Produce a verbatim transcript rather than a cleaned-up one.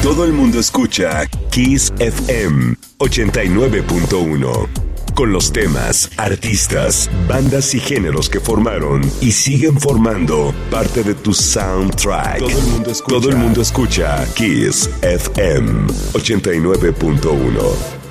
Todo el mundo escucha Kiss F M ochenta y nueve punto uno. Con los temas, artistas, bandas y géneros que formaron y siguen formando parte de tu soundtrack. Todo el mundo escucha, Todo el mundo escucha Kiss F M ochenta y nueve punto uno.